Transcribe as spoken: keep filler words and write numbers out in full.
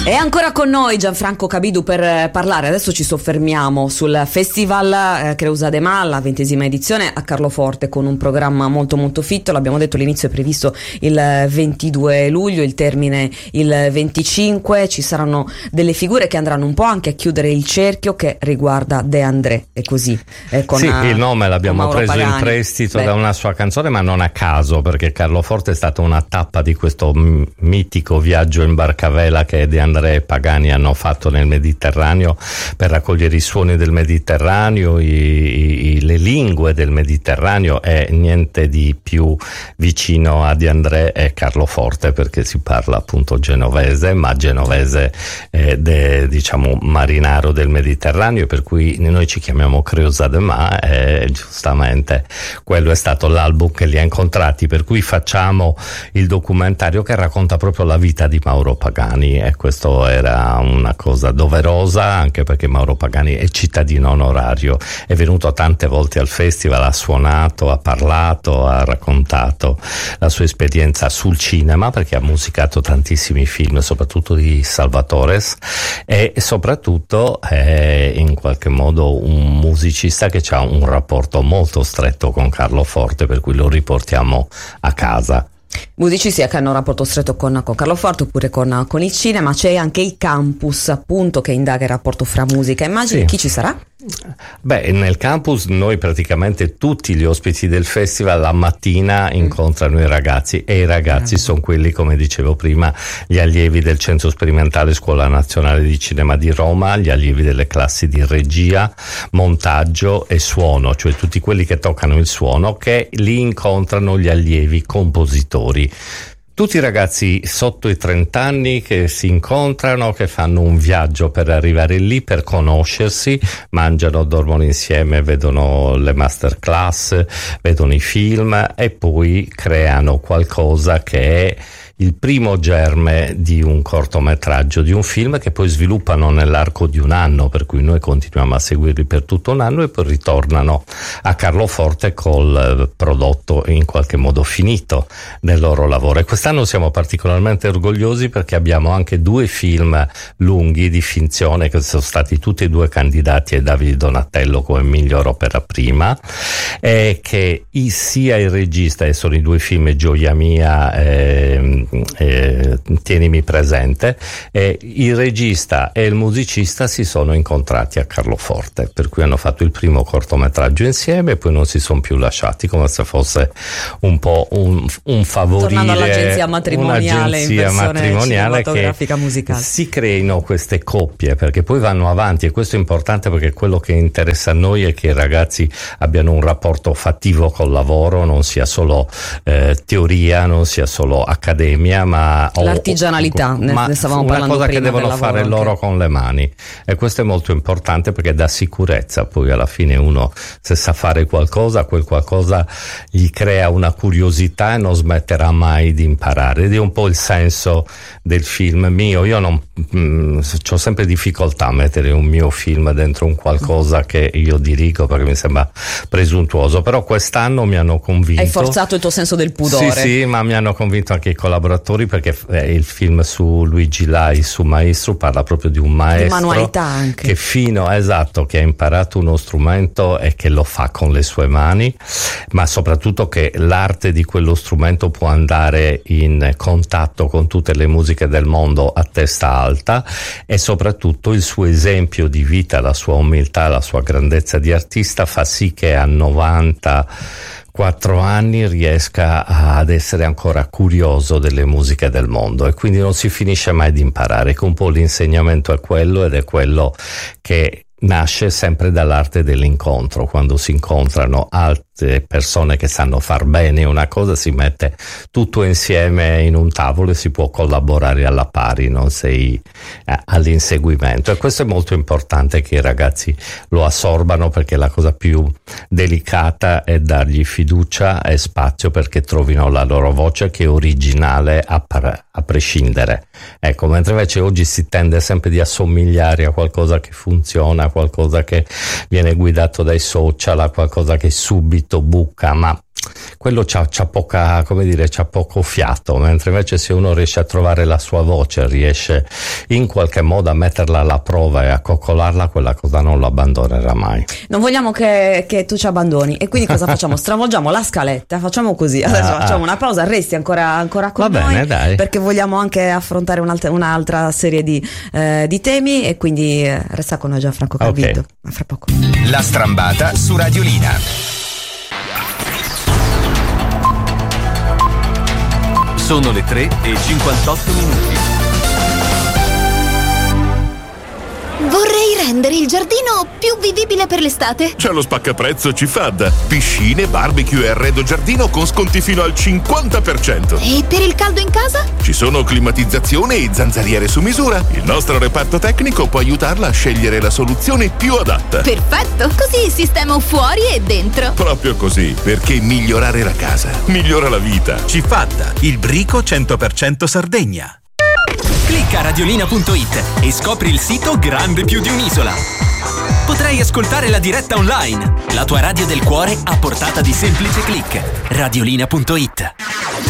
È ancora con noi Gianfranco Cabidu per parlare. Adesso ci soffermiamo sul Festival eh, Creusa de Mar, la ventesima edizione a Carloforte, con un programma molto molto fitto. L'abbiamo detto, l'inizio è previsto il ventidue luglio, il termine il venticinque. Ci saranno delle figure che andranno un po' anche a chiudere il cerchio che riguarda De André, è così. Eh, con sì, a, il nome l'abbiamo preso Pagani. in prestito Beh. da una sua canzone, ma non a caso, perché Carloforte è stata una tappa di questo m- mitico viaggio in barcavela che De André e Pagani hanno fatto nel Mediterraneo per raccogliere i suoni del Mediterraneo, i, i, le lingue del Mediterraneo, e niente di più vicino a De André e Carloforte, perché si parla appunto genovese, ma genovese eh, de, diciamo marinaro del Mediterraneo, per cui noi ci chiamiamo Creusa de Mar, e giustamente quello è stato l'album che li ha incontrati, per cui facciamo il documentario che racconta proprio la vita di Mauro Pagani, e questo era una cosa doverosa, anche perché Mauro Pagani è cittadino onorario, è venuto tante volte al festival, ha suonato, ha parlato, ha raccontato la sua esperienza sul cinema, perché ha musicato tantissimi film, soprattutto di Salvatores, e soprattutto è in qualche modo un musicista che ha un rapporto molto stretto con Carloforte, per cui lo riportiamo a casa. Musicisti che hanno un rapporto stretto con, con Carloforte oppure con, con il cinema. C'è anche il campus, appunto, che indaga il rapporto fra musica e immagini. Sì. Chi ci sarà? Beh, nel campus noi praticamente tutti gli ospiti del festival la mattina incontrano i ragazzi, e i ragazzi mm. sono quelli, come dicevo prima, gli allievi del Centro Sperimentale Scuola Nazionale di Cinema di Roma, gli allievi delle classi di regia, montaggio e suono, cioè tutti quelli che toccano il suono, che lì incontrano gli allievi compositori. Tutti i ragazzi sotto i trenta anni che si incontrano, che fanno un viaggio per arrivare lì, per conoscersi, mangiano, dormono insieme, vedono le masterclass, vedono i film e poi creano qualcosa che è il primo germe di un cortometraggio, di un film che poi sviluppano nell'arco di un anno, per cui noi continuiamo a seguirli per tutto un anno e poi ritornano a Carloforte col prodotto in qualche modo finito del loro lavoro. E quest'anno siamo particolarmente orgogliosi perché abbiamo anche due film lunghi di finzione che sono stati tutti e due candidati ai Davide Donatello come miglior opera prima, e che sia il regista, e sono i due film Gioia mia e Eh, Tienimi presente, e il regista e il musicista si sono incontrati a Carloforte, per cui hanno fatto il primo cortometraggio insieme e poi non si sono più lasciati, come se fosse un po' un, un favorire, tornando all'agenzia matrimoniale, un'agenzia in matrimoniale, che musicale. Si creino queste coppie, perché poi vanno avanti, e questo è importante, perché quello che interessa a noi è che i ragazzi abbiano un rapporto fattivo col lavoro, non sia solo eh, teoria, non sia solo accademia, ma l'artigianalità, o, ma ne stavamo una parlando cosa prima, che devono fare anche loro con le mani, e questo è molto importante perché dà sicurezza. Poi alla fine uno, se sa fare qualcosa, quel qualcosa gli crea una curiosità e non smetterà mai di imparare, ed è un po' il senso del film mio. Io non ho sempre difficoltà a mettere un mio film dentro un qualcosa che io dirigo, perché mi sembra presuntuoso, però quest'anno mi hanno convinto. Hai forzato il tuo senso del pudore. Sì, sì, ma mi hanno convinto anche i collaboratori, perché eh, il film su Luigi Lai, su Maestro, parla proprio di un maestro, di manualità anche, che fino, esatto, che ha imparato uno strumento e che lo fa con le sue mani, ma soprattutto che l'arte di quello strumento può andare in contatto con tutte le musiche del mondo a testa alta, e soprattutto il suo esempio di vita, la sua umiltà, la sua grandezza di artista fa sì che a novanta quattro anni riesca ad essere ancora curioso delle musiche del mondo, e quindi non si finisce mai di imparare. Un po' l'insegnamento è quello, ed è quello che nasce sempre dall'arte dell'incontro. Quando si incontrano altre persone che sanno far bene una cosa, si mette tutto insieme in un tavolo e si può collaborare alla pari, non sei eh, all'inseguimento, e questo è molto importante che i ragazzi lo assorbano, perché la cosa più delicata è dargli fiducia e spazio perché trovino la loro voce, che è originale a, par- a prescindere. Ecco, mentre invece oggi si tende sempre di assomigliare a qualcosa che funziona, qualcosa che viene guidato dai social, a qualcosa che subito buca, ma quello c'ha, c'ha poca, come dire, c'ha poco fiato, mentre invece se uno riesce a trovare la sua voce, riesce in qualche modo a metterla alla prova e a coccolarla, quella cosa non lo abbandonerà mai. Non vogliamo che, che tu ci abbandoni, e quindi cosa facciamo? Stravolgiamo la scaletta, facciamo così, adesso ah, facciamo ah. una pausa, resti ancora, ancora con Va noi, bene, dai. perché vogliamo anche affrontare un'altra, un'altra serie di, eh, di temi, e quindi eh, resta con noi Gianfranco Calvido, okay. A fra poco. La Strambata su Radiolina. Sono le tre e cinquantotto minuti. Vorrei rendere il giardino più vivibile per l'estate. C'è lo spaccaprezzo Cifad. Piscine, barbecue e arredo giardino con sconti fino al cinquanta per cento. E per il caldo in casa? Ci sono climatizzazione e zanzariere su misura. Il nostro reparto tecnico può aiutarla a scegliere la soluzione più adatta. Perfetto, così sistemo fuori e dentro. Proprio così, perché migliorare la casa migliora la vita. Cifad, il brico cento per cento Sardegna. Clicca radiolina punto it e scopri il sito grande più di un'isola. Potrai ascoltare la diretta online, la tua radio del cuore a portata di semplice click. radiolina punto it.